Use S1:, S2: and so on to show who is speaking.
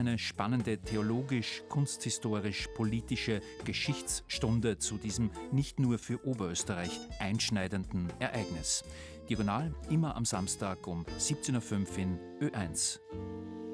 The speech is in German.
S1: Eine spannende theologisch, kunsthistorisch, politische Geschichtsstunde zu diesem nicht nur für Oberösterreich einschneidenden Ereignis. Diagonal immer am Samstag um 17:05 Uhr in Ö1.